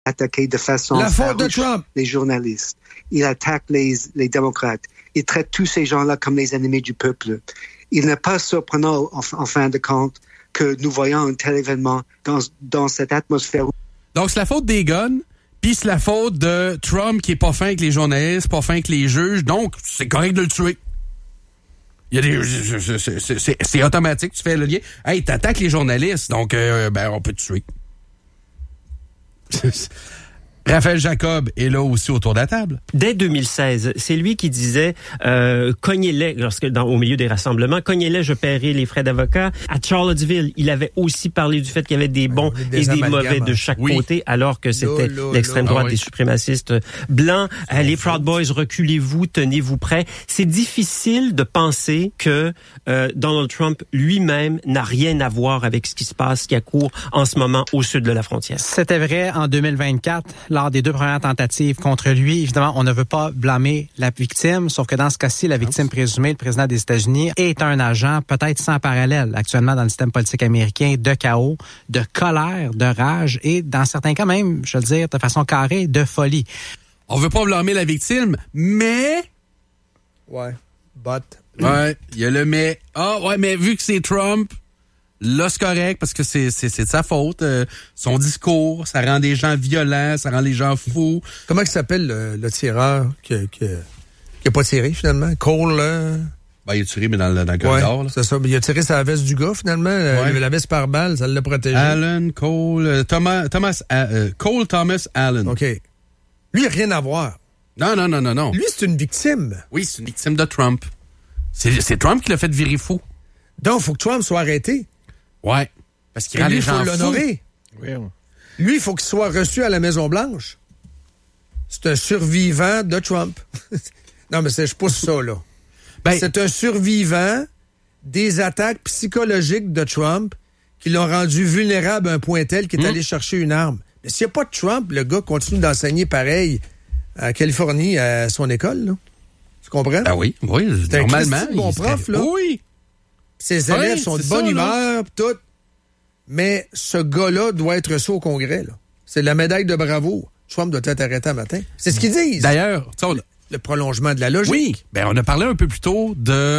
attaqué de façon la faute de Trump. Les journalistes. Il attaque les démocrates. Il traite tous ces gens-là comme les ennemis du peuple. Il n'est pas surprenant, en fin de compte, que nous voyons un tel événement dans cette atmosphère. Donc, c'est la faute des guns, puis c'est la faute de Trump qui est pas fin avec les journalistes, pas fin avec les juges, donc c'est correct de le tuer. Il y a des... C'est automatique, tu fais le lien. Hey, t'attaques les journalistes, donc on peut te tuer. Raphaël Jacob est là aussi autour de la table. Dès 2016, c'est lui qui disait cognez-les au milieu des rassemblements, cognez-les, je paierai les frais d'avocat. À Charlottesville, il avait aussi parlé du fait qu'il y avait des bons et des mauvais de chaque côté, alors que c'était l'extrême droite des suprémacistes blancs. Les Proud Boys, reculez-vous, tenez-vous prêts. C'est difficile de penser que Donald Trump lui-même n'a rien à voir avec ce qui se passe, qui a cours en ce moment au sud de la frontière. C'était vrai en 2024. Lors des 2 premières tentatives contre lui, évidemment, on ne veut pas blâmer la victime, sauf que dans ce cas-ci, la victime présumée, le président des États-Unis, est un agent peut-être sans parallèle actuellement dans le système politique américain de chaos, de colère, de rage et, dans certains cas même, je veux le dire de façon carrée, de folie. On veut pas blâmer la victime, mais... Ouais, Ouais, il y a le mais. Mais vu que c'est Trump... Là, c'est correct parce que c'est de sa faute. Son discours, ça rend des gens violents, ça rend les gens fous. Comment il s'appelle le tireur qui a pas tiré finalement? Cole? Il a tiré, mais dans le corridor. Ouais, c'est ça. Il a tiré sur la veste du gars finalement. La veste par balle, ça l'a protégé. Allen, Cole, Cole Thomas Allen. OK. Lui, il n'a rien à voir. Non. Lui, c'est une victime. Oui, c'est une victime de Trump. C'est Trump qui l'a fait virer fou. Donc, il faut que Trump soit arrêté. Ouais. Parce qu'il rend les gens fous. Il faut l'honorer. Oui. Lui, il faut qu'il soit reçu à la Maison-Blanche. C'est un survivant de Trump. Non, mais je pousse ça, là. C'est un survivant des attaques psychologiques de Trump qui l'ont rendu vulnérable à un point tel qu'il est allé chercher une arme. Mais s'il n'y a pas de Trump, le gars continue d'enseigner pareil à Californie, à son école, là. Tu comprends? Ah oui, c'est normalement. Un bon prof, là. Oui. Ses élèves sont de bonne humeur, tout. Mais ce gars-là doit être reçu au Congrès, là. C'est la médaille de bravoure. Trump doit être arrêté un matin. C'est ce qu'ils disent. D'ailleurs, le prolongement de la logique. Oui, on a parlé un peu plus tôt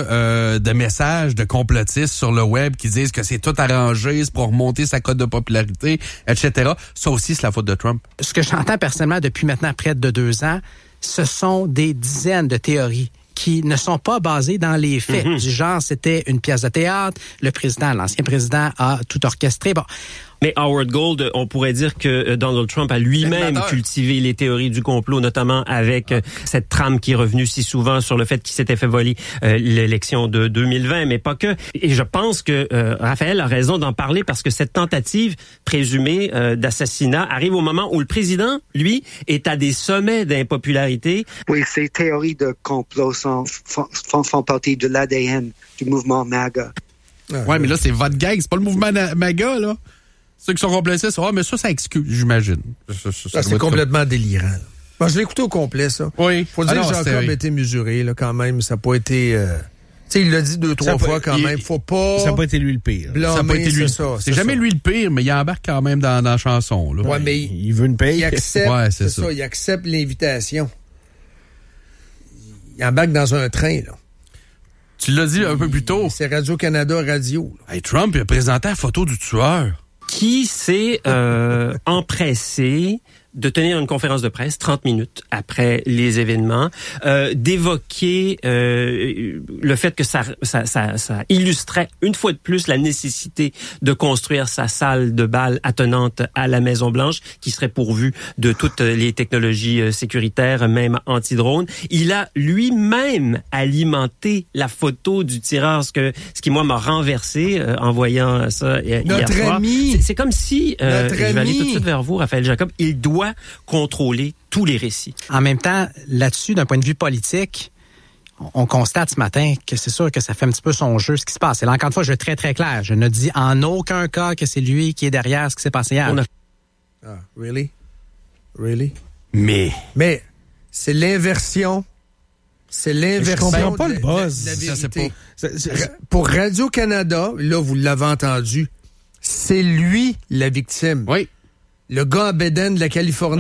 de messages de complotistes sur le web qui disent que c'est tout arrangé, c'est pour remonter sa cote de popularité, etc. Ça aussi, c'est la faute de Trump. Ce que j'entends personnellement depuis maintenant près de 2 ans, ce sont des dizaines de théories qui ne sont pas basées dans les faits. Du genre, c'était une pièce de théâtre, l'ancien président a tout orchestré. Bon. Mais Howard Gold, on pourrait dire que Donald Trump a lui-même cultivé les théories du complot, notamment avec cette trame qui est revenue si souvent sur le fait qu'il s'était fait voler l'élection de 2020, mais pas que. Et je pense que Raphaël a raison d'en parler parce que cette tentative présumée d'assassinat arrive au moment où le président, lui, est à des sommets d'impopularité. Oui, ces théories de complot font partie de l'ADN du mouvement MAGA. Ouais, mais là, c'est votre gang, c'est pas le mouvement MAGA, là. Ceux qui sont complotistes, mais ça excuse, j'imagine. C'est complètement délirant. Bon, je l'ai écouté au complet, ça. Oui. Faut dire que Jacob a été mesuré, là, quand même. Ça n'a pas été... Tu sais, il l'a dit 2-3 fois, quand même. Faut pas... Ça n'a pas été lui le pire. Blâmer, ça n'a pas été lui. C'est jamais lui le pire, mais il embarque quand même dans la chanson, là. Ouais, mais il veut une paye. Il accepte, c'est ça. Il accepte l'invitation. Il embarque dans un train, là. Tu l'as dit un peu plus tôt. C'est Radio-Canada Radio. Hey, Trump, il a présenté la photo du tueur. Qui s'est empressé de tenir une conférence de presse 30 minutes après les événements, d'évoquer le fait que ça illustrait une fois de plus la nécessité de construire sa salle de bal attenante à la Maison-Blanche, qui serait pourvue de toutes les technologies sécuritaires, même anti-drone. Il a lui-même alimenté la photo du tireur, ce qui moi m'a renversé en voyant ça hier soir. C'est comme si, je vais aller tout de suite vers vous, Raphaël Jacob, il doit contrôler tous les récits. En même temps, là-dessus, d'un point de vue politique, on constate ce matin que c'est sûr que ça fait un petit peu son jeu, ce qui se passe. Et là, encore une fois, je vais être très, très clair. Je ne dis en aucun cas que c'est lui qui est derrière ce qui s'est passé hier. Really? Really? Mais c'est l'inversion. C'est l'inversion. Je comprends pas le buzz. La vérité. Pour Radio-Canada, là, vous l'avez entendu, c'est lui la victime. Oui. le gars à bédaine de la Californie.